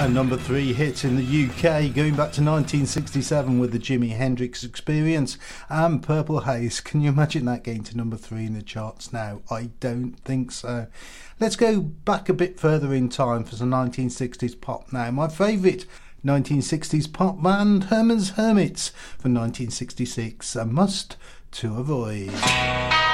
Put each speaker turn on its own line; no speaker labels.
A number 3 hit in the UK, going back to 1967 with the Jimi Hendrix Experience and Purple Haze. Can you imagine that getting to number 3 in the charts now? I don't think so. Let's go back a bit further in time for some 1960s pop now. My favourite 1960s pop band, Herman's Hermits, from 1966, A Must to Avoid.